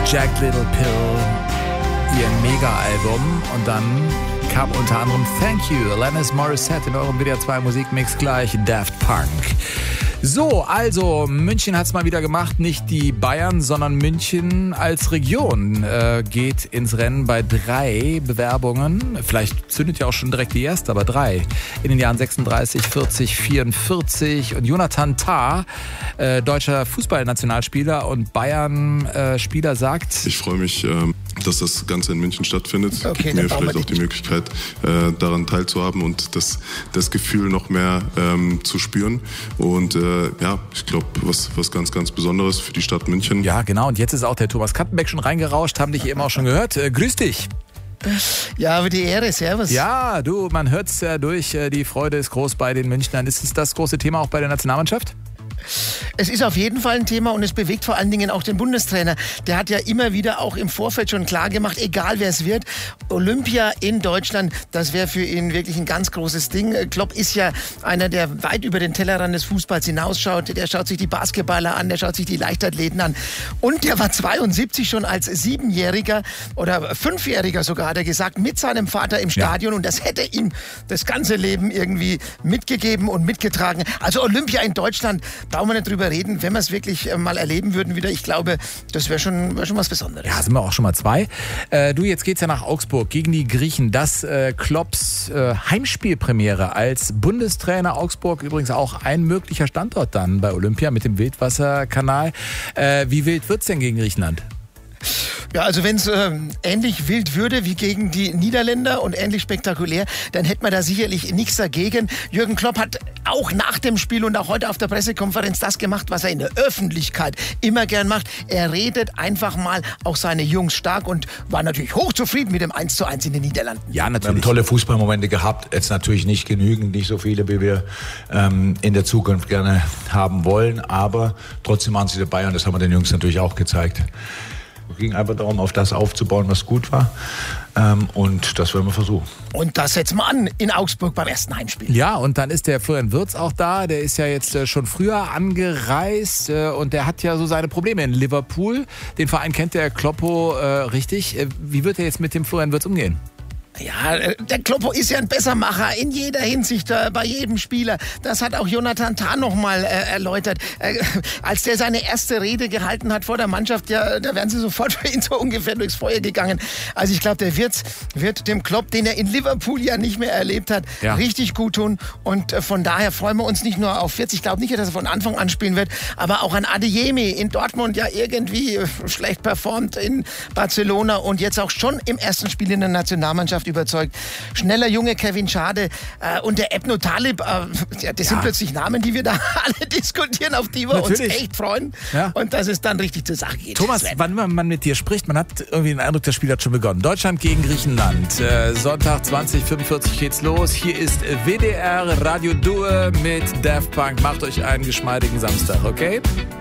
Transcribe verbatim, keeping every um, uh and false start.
Jagged Little Pill, ihr Mega-Album. Und dann kam unter anderem Thank You, Alanis Morissette in eurem W D R zwei Musikmix gleich, Daft Punk. So, also München hat's mal wieder gemacht, nicht die Bayern, sondern München als Region äh, geht ins Rennen bei drei Bewerbungen. Vielleicht zündet ja auch schon direkt die erste, aber drei. In den Jahren sechsunddreißig, vierzig, vierundvierzig. Und Jonathan Tah, äh, deutscher Fußballnationalspieler und Bayern-Spieler, äh, sagt... Ich freue mich, äh, dass das Ganze in München stattfindet. Okay, gibt mir vielleicht auch die Möglichkeit, äh, daran teilzuhaben und das, das Gefühl noch mehr ähm, zu spüren. Und äh, ja, ich glaube, was, was ganz, ganz Besonderes für die Stadt München. Ja, genau. Und jetzt ist auch der Thomas Kattenbeck schon reingerauscht, haben dich eben auch schon gehört. Äh, grüß dich. Ja, aber die Ehre, servus. Ja, du, man hört's ja durch. Äh, die Freude ist groß bei den Münchnern. Ist es das große Thema auch bei der Nationalmannschaft? Es ist auf jeden Fall ein Thema und es bewegt vor allen Dingen auch den Bundestrainer. Der hat ja immer wieder auch im Vorfeld schon klar gemacht, egal wer es wird, Olympia in Deutschland, das wäre für ihn wirklich ein ganz großes Ding. Klopp ist ja einer, der weit über den Tellerrand des Fußballs hinausschaut. Der schaut sich die Basketballer an, der schaut sich die Leichtathleten an. Und der war zweiundsiebzig schon als Siebenjähriger oder Fünfjähriger sogar, hat er gesagt, mit seinem Vater im Stadion. Ja. Und das hätte ihm das ganze Leben irgendwie mitgegeben und mitgetragen. Also Olympia in Deutschland, brauchen wir nicht drüber reden, wenn wir es wirklich mal erleben würden wieder. Ich glaube, das wäre schon, wär schon was Besonderes. Ja, sind wir auch schon mal zwei. Äh, du, jetzt geht's ja nach Augsburg gegen die Griechen. Das äh, Klopps äh, Heimspielpremiere als Bundestrainer. Augsburg übrigens auch ein möglicher Standort dann bei Olympia mit dem Wildwasserkanal. Äh, wie wild wird's denn gegen Griechenland? Ja, also wenn es äh, ähnlich wild würde wie gegen die Niederländer und ähnlich spektakulär, dann hätte man da sicherlich nichts dagegen. Jürgen Klopp hat auch nach dem Spiel und auch heute auf der Pressekonferenz das gemacht, was er in der Öffentlichkeit immer gern macht. Er redet einfach mal auch seine Jungs stark und war natürlich hochzufrieden mit dem eins zu eins in den Niederlanden. Ja, natürlich. Wir haben tolle Fußballmomente gehabt, jetzt natürlich nicht genügend, nicht so viele, wie wir ähm, in der Zukunft gerne haben wollen, aber trotzdem waren sie dabei und das haben wir den Jungs natürlich auch gezeigt. Es ging einfach darum, auf das aufzubauen, was gut war. Ähm, und das werden wir versuchen. Und das setzen wir an in Augsburg beim ersten Heimspiel. Ja, und dann ist der Florian Wirtz auch da. Der ist ja jetzt äh, schon früher angereist äh, und der hat ja so seine Probleme in Liverpool. Den Verein kennt der Kloppo äh, richtig. Äh, wie wird er jetzt mit dem Florian Wirtz umgehen? Ja, der Kloppo ist ja ein Bessermacher in jeder Hinsicht, äh, bei jedem Spieler. Das hat auch Jonathan Tah nochmal äh, erläutert. Äh, als der seine erste Rede gehalten hat vor der Mannschaft, ja, da wären sie sofort für ihn so ungefähr durchs Feuer gegangen. Also ich glaube, der Wirtz wird dem Klopp, den er in Liverpool ja nicht mehr erlebt hat, ja, richtig gut tun. Und äh, von daher freuen wir uns nicht nur auf Wirtz. Ich glaube nicht, dass er von Anfang an spielen wird, aber auch an Adeyemi in Dortmund ja irgendwie äh, schlecht performt in Barcelona und jetzt auch schon im ersten Spiel in der Nationalmannschaft überzeugt. Schneller Junge Kevin Schade äh, und der Ebno Talib, äh, ja, das ja. sind plötzlich Namen, die wir da alle diskutieren, auf die wir Natürlich. uns echt freuen. Ja. Und dass es dann richtig zur Sache geht. Thomas, wann man mit dir spricht, man hat irgendwie den Eindruck, das Spiel hat schon begonnen. Deutschland gegen Griechenland. Äh, Sonntag zwanzig Uhr fünfundvierzig geht's los. Hier ist W D R Radio Due mit Daft Punk. Macht euch einen geschmeidigen Samstag, okay?